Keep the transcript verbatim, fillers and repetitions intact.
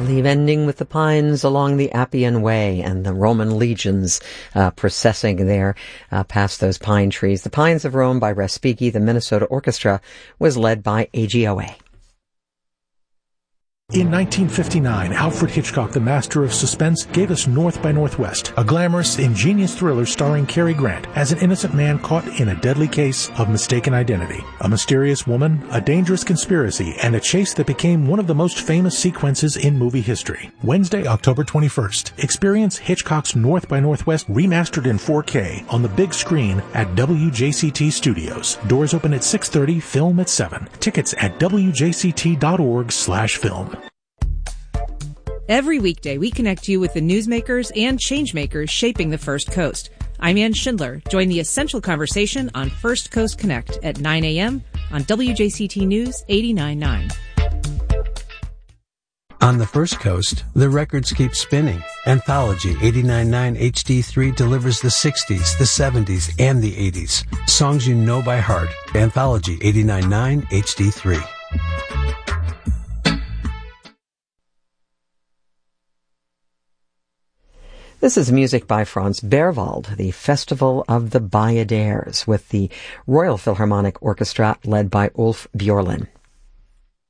believe ending with the pines along the Appian Way and the Roman legions uh, processing there uh, past those pine trees. The Pines of Rome by Respighi. The Minnesota Orchestra was led by A G O A. In nineteen fifty-nine, Alfred Hitchcock, the master of suspense, gave us North by Northwest, a glamorous, ingenious thriller starring Cary Grant as an innocent man caught in a deadly case of mistaken identity. A mysterious woman, a dangerous conspiracy, and a chase that became one of the most famous sequences in movie history. Wednesday, October twenty-first. Experience Hitchcock's North by Northwest remastered in four K on the big screen at W J C T Studios. Doors open at six thirty, film at seven. Tickets at W J C T dot org slash film. Every weekday, we connect you with the newsmakers and changemakers shaping the First Coast. I'm Ann Schindler. Join the essential conversation on First Coast Connect at nine a.m. on W J C T News eighty-nine point nine. On the First Coast, the records keep spinning. Anthology eighty-nine point nine H D three delivers the sixties, the seventies, and the eighties. Songs you know by heart. Anthology eighty-nine point nine H D three. This is music by Franz Berwald, the Festival of the Bayadères, with the Royal Philharmonic Orchestra led by Ulf Björlin.